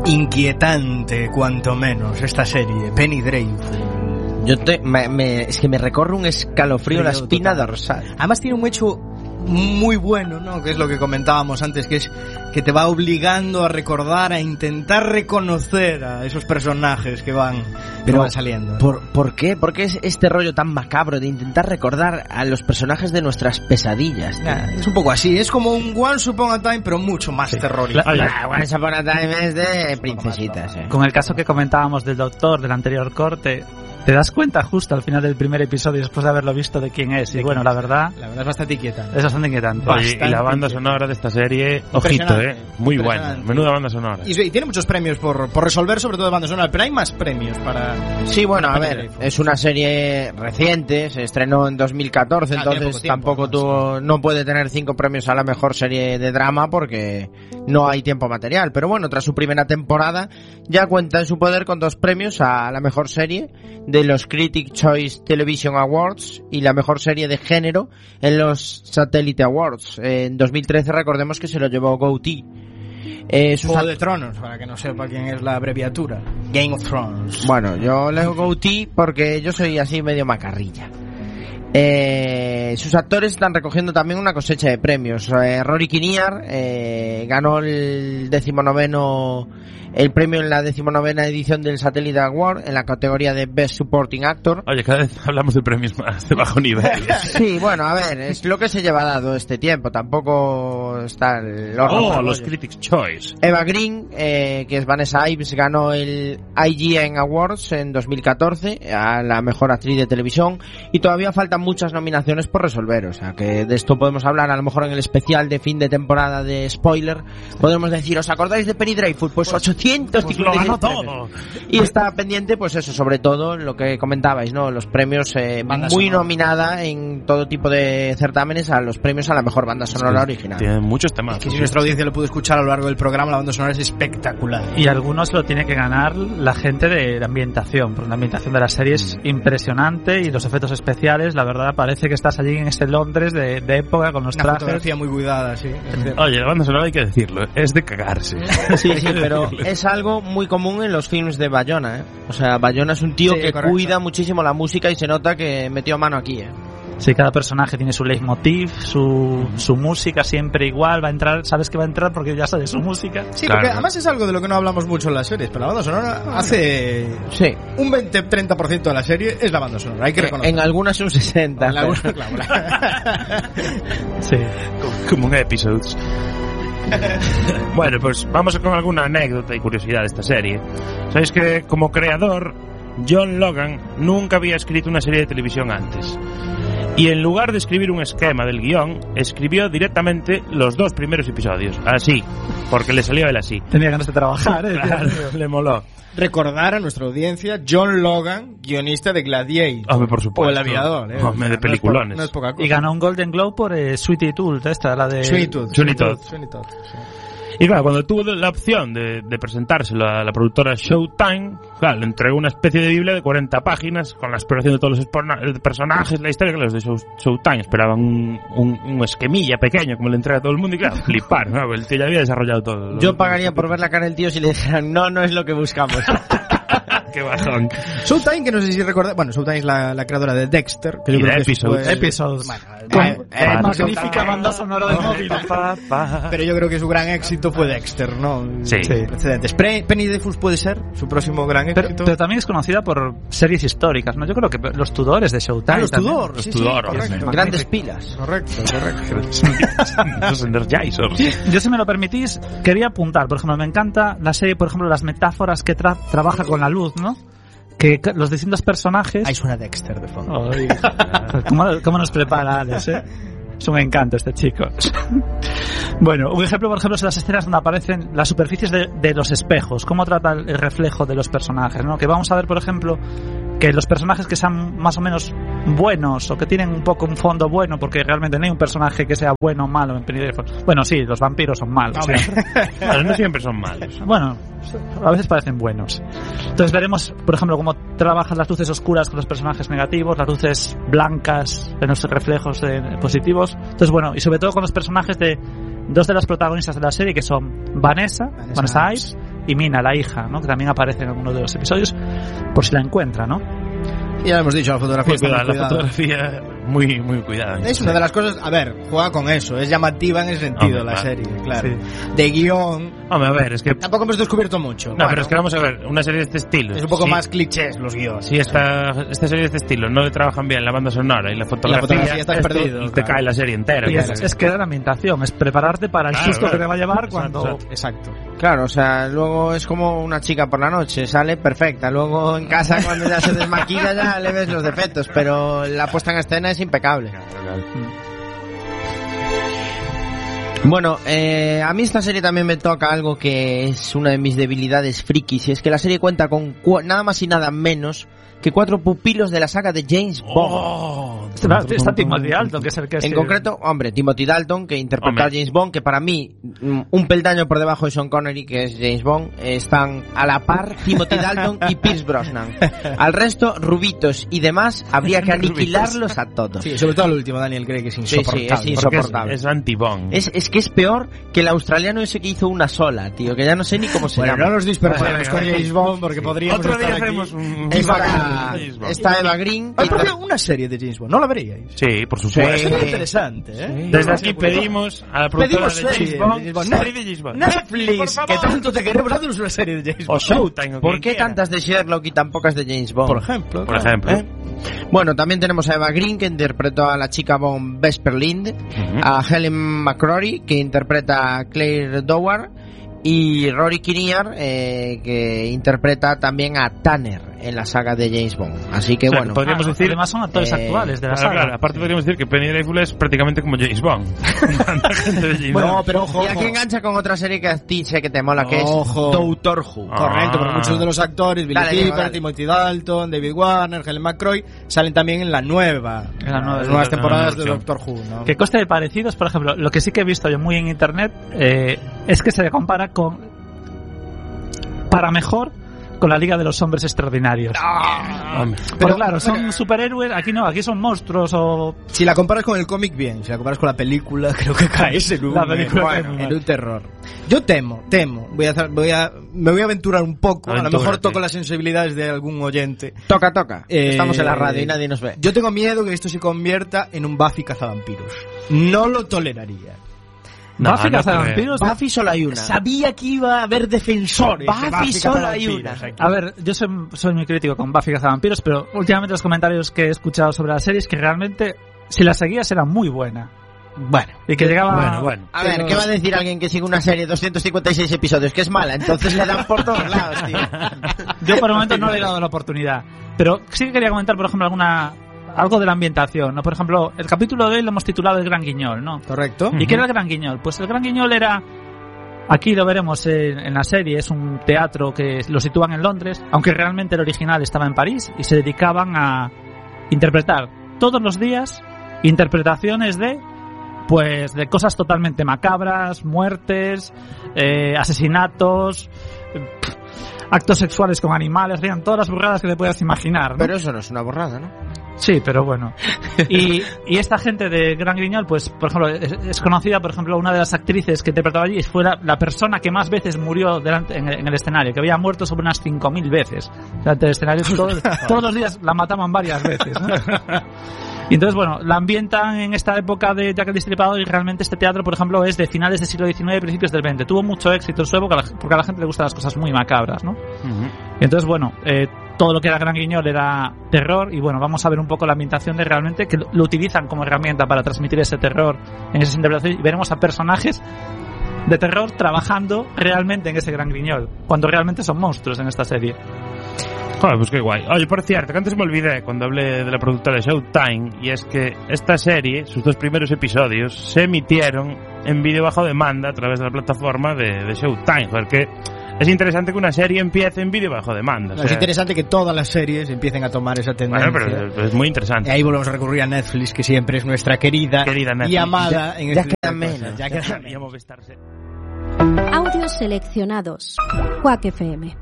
inquietante, cuanto menos, esta serie, Penny Dreadful. Es que me recorre un escalofrío la espina dorsal. Además tiene un hecho muy bueno, ¿no? Que es lo que comentábamos antes, que es que te va obligando a recordar, a intentar reconocer a esos personajes que van saliendo. ¿Por qué? ¿Por qué es este rollo tan macabro de intentar recordar a los personajes de nuestras pesadillas? Es un poco así, es como un Once Upon a Time, pero mucho más terrorífico. Once Upon a Time es de princesitas. Con el caso que comentábamos del doctor del anterior corte, te das cuenta justo al final del primer episodio, después de haberlo visto, de quién es. Y bueno, la verdad es bastante inquietante. Es bastante inquietante. Oye, y la banda sonora de esta serie, ojito, muy buena. Menuda banda sonora. Y tiene muchos premios por resolver, sobre todo de banda sonora, pero hay más premios para... Sí, bueno, a ver, es una serie reciente, se estrenó en 2014, entonces tampoco no puede tener 5 premios a la mejor serie de drama porque no hay tiempo material. Pero bueno, tras su primera temporada ya cuenta en su poder con 2 premios a la mejor serie de los Critics' Choice Television Awards y la mejor serie de género en los Satellite Awards. En 2013 recordemos que se lo llevó GOTY. Juego de Tronos, para que no sepa quién es la abreviatura. Game of Thrones. Bueno, yo leo GOTY porque yo soy así medio macarrilla. Sus actores están recogiendo también una cosecha de premios. Rory Kinnear ganó el premio en la 19ª edición del Satellite Award en la categoría de Best Supporting Actor. Oye, cada vez hablamos de premios más de bajo nivel. Sí, bueno, a ver, es lo que se lleva dado este tiempo, tampoco está el horno. Los Critics' Choice. Eva Green, que es Vanessa Ives, ganó el IGN Awards en 2014 a la mejor actriz de televisión y todavía faltan muchas nominaciones por resolver, o sea que de esto podemos hablar a lo mejor en el especial de fin de temporada de spoiler. Podemos decir, ¿os acordáis de Penny Dreadful? Pues 800 lo ganó todo. Y está pendiente, pues eso, sobre todo lo que comentabais, ¿no? Los premios muy nominada en todo tipo de certámenes a los premios a la mejor banda sonora original. Tiene muchos temas. Que si nuestra audiencia lo pudo escuchar a lo largo del programa, la banda sonora es espectacular. Y algunos lo tiene que ganar la gente de la ambientación, porque la ambientación de la serie es impresionante y los efectos especiales, la verdad, parece que estás allí en ese Londres de época con los una trajes. Fotografía muy cuidada, sí. Oye, la banda sonora hay que decirlo, es de cagarse. Sí, pero es algo muy común en los films de Bayona, ¿eh? O sea, Bayona es un tío que correcto. Cuida muchísimo la música y se nota que metió mano aquí, ¿eh? Sí, cada personaje tiene su leitmotiv, su música siempre igual, va a entrar, sabes que va a entrar porque ya sabes su música. Sí, claro. Porque además es algo de lo que no hablamos mucho en las series, pero la banda sonora hace un 20-30% de la serie es la banda sonora, hay que reconocerlo. En algunas un 60%. En algunas, claro. Sí, como un episodes. Bueno, pues vamos con alguna anécdota y curiosidad de esta serie. Sabéis que como creador John Logan nunca había escrito una serie de televisión antes. Y en lugar de escribir un esquema del guión, escribió directamente los 2 primeros episodios. Así, porque le salió él así. Tenía ganas de trabajar, Claro, le moló. Recordar a nuestra audiencia, John Logan, guionista de Gladiator. Hombre, por supuesto. O El Aviador, Hombre, de peliculones. No es poca cosa. Y ganó un Golden Globe por Sweetie Tooth, esta, la de... Sweeney Todd. Sí. Y claro, cuando tuvo la opción de presentárselo a la productora Showtime, claro, le entregó una especie de biblia de 40 páginas con la exploración de todos los personajes, la historia, que los de Showtime esperaban un esquemilla pequeño como le entrega a todo el mundo y claro, flipar, ¿no? El tío ya había desarrollado todo. Yo pagaría por ver la cara del tío si le dijeran, no es lo que buscamos. Qué bajón. Showtime, que no sé si recuerda, bueno, Showtime es la creadora de Dexter, que yo y creo de que Episodes. Magnífica banda sonora de móvil. Pero yo creo que su gran éxito fue Dexter, ¿no? Sí. Precedentes. Penny Dreadful puede ser su próximo gran éxito. Pero también es conocida por series históricas, ¿no? Yo creo que los Tudores de Showtime. Los Tudor, los Tudor, grandes pilas. Correcto. Yo, si me lo permitís, quería apuntar, por ejemplo, me encanta la serie, por ejemplo, las metáforas que trabaja con la luz, ¿no? Que los distintos personajes... Ahí suena Dexter de fondo. ¿Cómo nos prepara Alex, eh? Es un encanto este chico. Bueno, un ejemplo, por ejemplo, son las escenas donde aparecen las superficies de los espejos. Cómo trata el reflejo de los personajes, ¿no? Que vamos a ver, por ejemplo, que los personajes que sean más o menos buenos o que tienen un poco un fondo bueno, porque realmente no hay un personaje que sea bueno o malo en Penny Dreadful. Bueno, sí, los vampiros son malos. Pero no siempre son malos. Bueno, a veces parecen buenos. Entonces veremos, por ejemplo, cómo trabajan las luces oscuras con los personajes negativos, las luces blancas en los reflejos positivos. Entonces, bueno, y sobre todo con los personajes de 2 de las protagonistas de la serie, que son Vanessa Ives y Mina, la hija, ¿no? Que también aparece en alguno de los episodios, por si la encuentra, ¿no? Y ya lo hemos dicho, la fotografía está muy La cuidada. fotografía muy cuidada. Es una de las cosas, a ver, juega con eso, es llamativa en ese sentido. Hombre, la claro. serie, claro. Sí. De guión, Hombre, a ver, es que... tampoco hemos descubierto mucho. No, Bueno, pero es que vamos a ver, una serie de este estilo. es un poco sí, más clichés los guiones. Si esta serie de este estilo no le trabajan bien la banda sonora y la fotografía, estás perdido, te claro. cae la serie entera. Y es crear ambientación, es prepararte para el Claro, susto claro. que te va a llevar Exacto, cuando... Exacto. Claro, o sea, luego es como una chica por la noche, sale perfecta. Luego en casa, cuando ya se desmaquilla, ya le ves los defectos, pero la puesta en escena es impecable. Bueno, a mí esta serie también me toca algo que es una de mis debilidades frikis, y es que la serie cuenta con nada más y nada menos que 4 pupilos de la saga de James Bond. Está Timothy Dalton, que es el que es... En concreto, hombre, Timothy Dalton, que interpreta a James Bond, que para mí, un peldaño por debajo de Sean Connery, que es James Bond, están a la par Timothy Dalton y Pierce Brosnan. Al resto, rubitos y demás, habría que aniquilarlos a todos. Sí, sobre todo el último, Daniel Craig, que es insoportable. es insoportable. Es anti-Bond. Es que es peor que el australiano ese que hizo una sola, tío, que ya no sé ni cómo se Bueno, llama. no nos dispersemos Venga, con venga. James Bond, porque podríamos Otro día estar aquí. hacemos un... Está Eva Green. Hay una serie de James Bond, ¿no la veríais? Sí, por supuesto. Es muy interesante, ¿eh? Desde aquí pedimos a la productora de James serie Bond, de James Bond. serie de James Bond. Netflix, Por que favor. tanto te queremos, haznos una serie de James O Bond. Showtime, o ¿Por quien qué quiera. tantas de Sherlock y tan pocas de James Bond? Por ejemplo. Por claro. ejemplo. Bueno, también tenemos a Eva Green, que interpretó a la chica Bond Vesper Lind, a Helen McCrory, que interpreta a Claire Doward, y Rory Kinnear, que interpreta también a Tanner en la saga de James Bond. Así que O sea, bueno, podríamos decir... Además son actores actuales de la Claro, saga. claro, aparte podríamos decir que Penny Dreadful es prácticamente como James Bond. Tanta gente de James Bueno, Bond. pero ojo, y aquí ojo. engancha con otra serie que a ti sé que te mola, que Ojo. es Doctor Who. Correcto, porque Ah. muchos de los actores, Billy Dale, Diego, Cooper, dale. Timothy Dalton, David Warner, Helen McCrory, salen también en la nueva, En la nueva- las nuevas la temporadas nueva de versión. Doctor Who, ¿no? Que coste de parecidos, por ejemplo, lo que sí que he visto yo muy en internet es que se compara con... para mejor con la Liga de los Hombres Extraordinarios. Hombre. Pero claro, son superhéroes, aquí no, aquí son monstruos o... Si la comparas con el cómic, bien. Si la comparas con la película, creo que caes en un, La película cae muy en mal. un terror. Yo temo. Me voy a aventurar un poco. A lo mejor Aventúrate. toco las sensibilidades de algún oyente. Toca. Estamos en la Eh, radio y nadie nos ve. Yo tengo miedo que esto se convierta en un Buffy cazavampiros. No lo toleraría. Buffy no cazavampiros. Buffy solo hay una. Sabía que iba a haber defensores. de Buffy solo hay cazavampiros una. aquí. A ver, yo soy muy crítico con Buffy cazavampiros, pero últimamente los comentarios que he escuchado sobre la serie es que realmente, si la seguías, era muy buena. Bueno. Y que llegaba... Bueno. A ver, ¿qué va a decir alguien que sigue una serie de 256 episodios que es mala? Entonces le dan por todos lados, tío. Yo por el momento no le he dado la oportunidad. Pero sí que quería comentar, por ejemplo, algo de la ambientación, ¿no? Por ejemplo, el capítulo de hoy lo hemos titulado El Gran Guiñol, ¿no? Correcto. ¿Y qué era el Gran Guiñol? Pues el Gran Guiñol era... Aquí lo veremos en la serie, es un teatro que lo sitúan en Londres, aunque realmente el original estaba en París, y se dedicaban a interpretar todos los días interpretaciones de cosas totalmente macabras, muertes, asesinatos, actos sexuales con animales, hacían todas las burradas que te puedas imaginar, ¿no? Pero eso no es una borrada, ¿no? Sí, pero bueno. Y esta gente de Gran Guiñol, pues, por ejemplo, es conocida, por ejemplo, una de las actrices que interpretaba allí fue la persona que más veces murió en el escenario, que había muerto sobre unas 5.000 veces. Delante del escenario, todos los días la mataban varias veces, ¿no? Y entonces, bueno, la ambientan en esta época de Jack el Destripador, y realmente este teatro, por ejemplo, es de finales del siglo XIX y principios del XX. Tuvo mucho éxito en su época porque a la gente le gustan las cosas muy macabras, ¿no? Y entonces, bueno, todo lo que era Gran Guiñol era terror, y bueno, vamos a ver un poco la ambientación de realmente que lo utilizan como herramienta para transmitir ese terror en esas interpretaciones, y veremos a personajes de terror trabajando realmente en ese Gran Guiñol, cuando realmente son monstruos en esta serie. Joder, pues qué guay. Oye, por cierto, que antes me olvidé cuando hablé de la productora de Showtime, y es que esta serie, sus 2 primeros episodios, se emitieron en vídeo bajo demanda a través de la plataforma de Showtime. Joder, que es interesante que una serie empiece en vídeo bajo demanda. Es interesante que todas las series empiecen a tomar esa tendencia. Bueno, pero es muy interesante. Y ahí volvemos a recurrir a Netflix, que siempre es nuestra querida Netflix. y amada en Ya este queda tipo de cosas. menos. Ya queda Y a menos. Movistar, sí. Audios seleccionados. Quack FM.